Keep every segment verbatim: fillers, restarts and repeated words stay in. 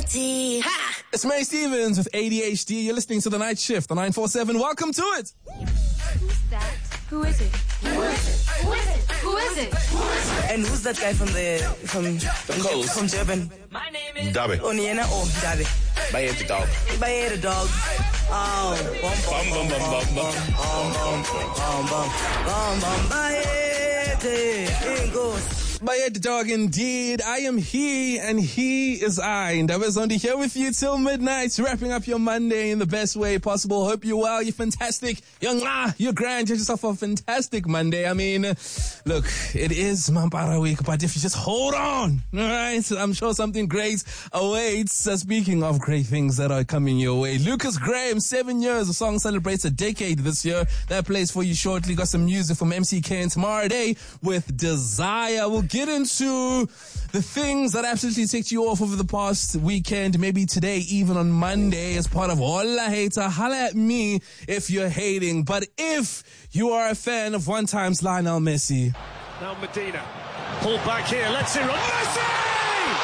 reality. Ha! It's May Stevens with A D H D. You're listening to The Night Shift on nine four seven. Welcome to it. Who's that? Who is it? Who is it? Who is it? Who is it? And who's that guy from the from The coast. from Durban? My name is Dabe. Oniena or Dabe? Baye the dog. Baye the dog. Oh, bum Bum bum bum bum bum. bum bum bum bum bum Baye the goes. Bayet Dog, indeed. I am he and he is I. And I was only here with you till midnight, wrapping up your Monday in the best way possible. Hope you're well, you're fantastic, you're ah, you're grand, you yourself a fantastic Monday. I mean, look, it is Mampara week, but if you just hold on, alright, I'm sure something great awaits. Uh, speaking of great things that are coming your way, Lucas Graham, seven years, the song celebrates a decade this year. That plays for you shortly. Got some music from M C K and Tomorrow Day with Desire. We'll get into the things that absolutely ticked you off over the past weekend, maybe today, even on Monday, as part of Holla Hater. Holla at me if you're hating. But if you are a fan of one times Lionel Messi. Now Medina, pulled back here, let's it run. Messi!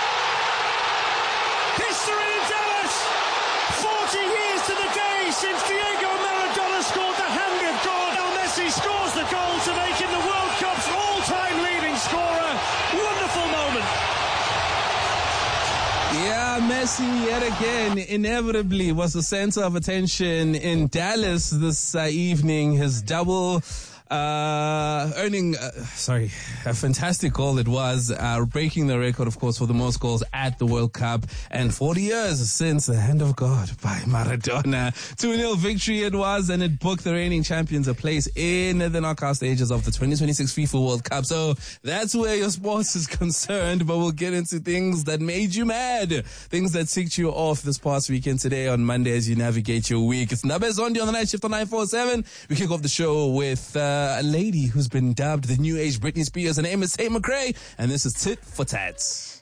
History in Dallas! forty years to the day since Diego Maradona scored the hand-of goal. Now Messi scores the goal to make him the World Cup's all-time leading scorer. Wonderful moment. Yeah, Messi yet again inevitably was the center of attention in Dallas this uh, evening. His double uh earning uh, sorry a fantastic goal it was, uh breaking the record, of course, for the most goals at the World Cup, and forty years since the hand of God by Maradona. two nil victory it was, and it booked the reigning champions a place in the knockout stages of the twenty twenty-six FIFA World Cup. So that's where your sports is concerned, but we'll get into things that made you mad, things that ticked you off this past weekend today on Monday as you navigate your week. It's Nabe Zondi on the Night Shift on nine four seven. We kick off the show with uh a lady who's been dubbed the new age Britney Spears. Her name is Tate McRae, and this is Tit for Tat.